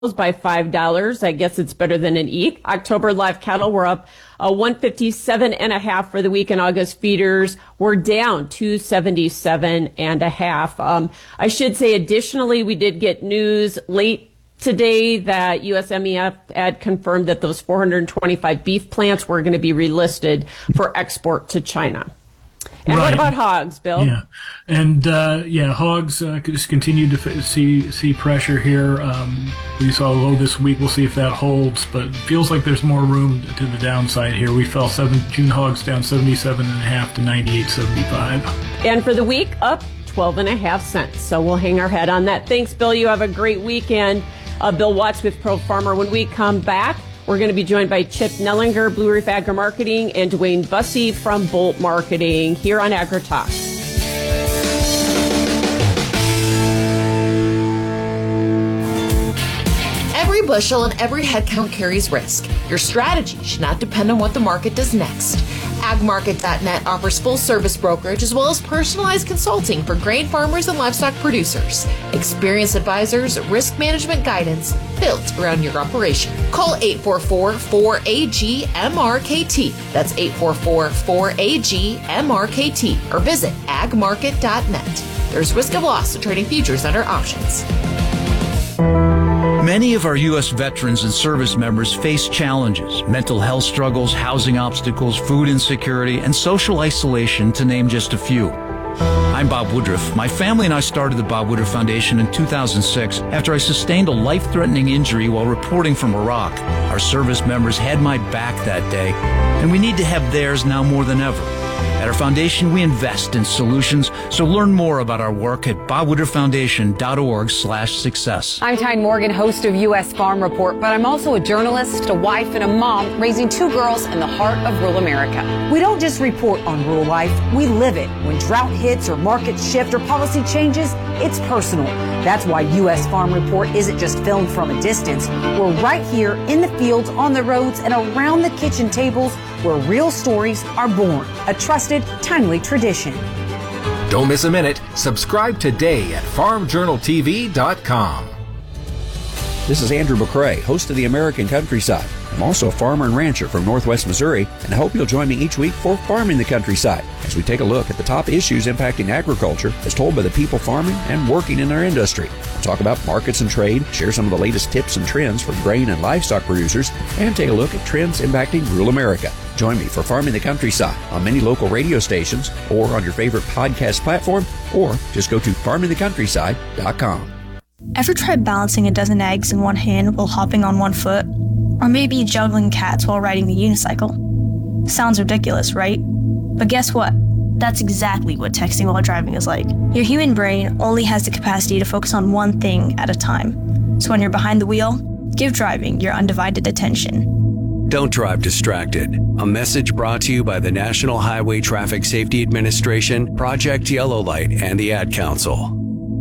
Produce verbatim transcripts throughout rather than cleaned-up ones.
by five dollars. I guess it's better than an E. October live cattle were up uh, one fifty-seven and a half for the week, and August feeders were down two seventy-seven and a half. Um, I should say, additionally, we did get news late today that U S M E F had confirmed that those four hundred twenty-five beef plants were going to be relisted for export to China. And right. What about hogs, Bill? Yeah, and uh, yeah, hogs uh, just continue to f- see see pressure here. Um, we saw a low this week. We'll see if that holds, but it feels like there's more room to the downside here. We fell seven June hogs down seventy-seven and a half to ninety-eight seventy-five. And for the week, up twelve and a half cents. So we'll hang our head on that. Thanks, Bill. You have a great weekend. Uh, Bill Watts with Pro Farmer. When we come back, we're going to be joined by Chip Nellinger, Blue Reef Agri Marketing, and Dwayne Bussey from Bolt Marketing here on Agri Talk. Every bushel and every head count carries risk. Your strategy should not depend on what the market does next. ag market dot net offers full-service brokerage as well as personalized consulting for grain farmers and livestock producers. Experienced advisors, risk management guidance built around your operation. Call eight four four, four A G, M R K T. That's eight four four, four A G, M R K T. Or visit ag market dot net. There's risk of loss to trading futures under options. Many of our U S veterans and service members face challenges, mental health struggles, housing obstacles, food insecurity, and social isolation, to name just a few. I'm Bob Woodruff. My family and I started the Bob Woodruff Foundation in two thousand six after I sustained a life-threatening injury while reporting from Iraq. Our service members had my back that day, and we need to have theirs now more than ever. At our foundation, we invest in solutions, so learn more about our work at bob woodruff foundation dot org slash success. I'm Tyne Morgan, host of U S Farm Report, but I'm also a journalist, a wife, and a mom raising two girls in the heart of rural America. We don't just report on rural life, we live it. When drought hits or markets shift or policy changes, it's personal. That's why U S Farm Report isn't just filmed from a distance. We're right here in the fields, on the roads, and around the kitchen tables where real stories are born. A trusted, timely tradition. Don't miss a minute. Subscribe today at farm journal t v dot com. This is Andrew McCrae, host of the American Countryside. I'm also a farmer and rancher from Northwest Missouri, and I hope you'll join me each week for Farming the Countryside as we take a look at the top issues impacting agriculture as told by the people farming and working in our industry. We'll talk about markets and trade, share some of the latest tips and trends for grain and livestock producers, and take a look at trends impacting rural America. Join me for Farming the Countryside on many local radio stations or on your favorite podcast platform, or just go to farming the countryside dot com. Ever tried balancing a dozen eggs in one hand while hopping on one foot? Or maybe juggling cats while riding the unicycle? Sounds ridiculous, right? But guess what? That's exactly what texting while driving is like. Your human brain only has the capacity to focus on one thing at a time. So when you're behind the wheel, give driving your undivided attention. Don't drive distracted. A message brought to you by the National Highway Traffic Safety Administration, Project Yellow Light, and the Ad Council.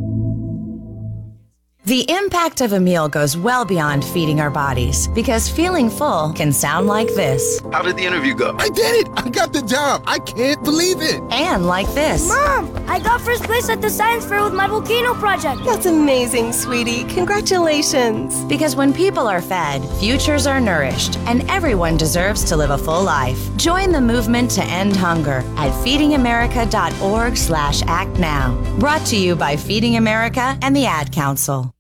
The impact of a meal goes well beyond feeding our bodies, because feeling full can sound like this. How did the interview go? I did it! I got the job! I can't believe it! And like this. Mom, I got first place at the science fair with my volcano project. That's amazing, sweetie. Congratulations. Because when people are fed, futures are nourished, and everyone deserves to live a full life. Join the movement to end hunger at feeding america dot org slash act now. Brought to you by Feeding America and the Ad Council.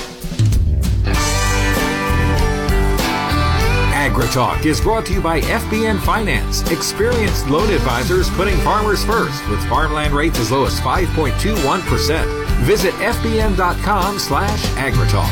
AgriTalk is brought to you by F B N Finance, experienced loan advisors putting farmers first with farmland rates as low as five point two one percent. Visit F B N dot com slash AgriTalk.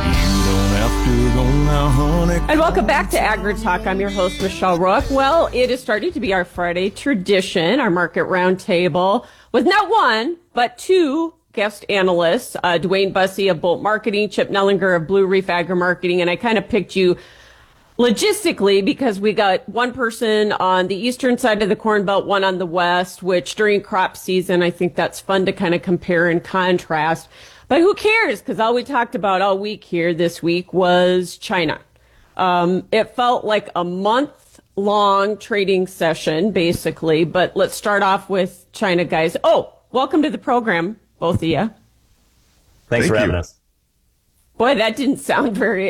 And welcome back to AgriTalk. I'm your host, Michelle Rook. Well, it is starting to be our Friday tradition, our market roundtable, with not one, but two guest analysts, uh, Dwayne Bussey of Bolt Marketing, Chip Nellinger of Blue Reef Agri Marketing, and I kind of picked you logistically because we got one person on the eastern side of the Corn Belt, one on the west, which during crop season, I think that's fun to kind of compare and contrast. But who cares? Because all we talked about all week here this week was China. Um, it felt like a month-long trading session, basically. But let's start off with China, guys. Oh, welcome to the program, both of you. Thanks Thank for you. having us. Boy, that didn't sound very